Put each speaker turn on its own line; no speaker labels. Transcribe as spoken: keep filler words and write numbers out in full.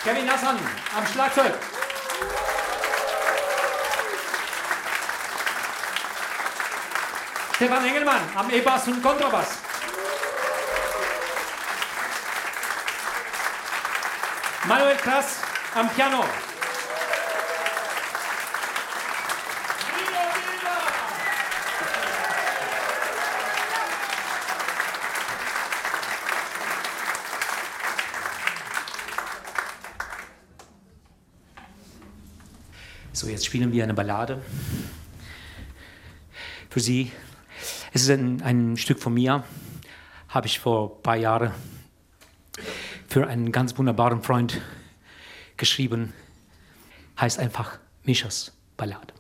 Kevin Hassan am Schlagzeug. Stefan Engelmann am E-Bass und Kontrabass. Manuel Klass am Piano. So, jetzt spielen wir eine Ballade für Sie. Es ist ein, ein Stück von mir, habe ich vor ein paar Jahren für einen ganz wunderbaren Freund geschrieben. Heißt einfach Mischas Ballade.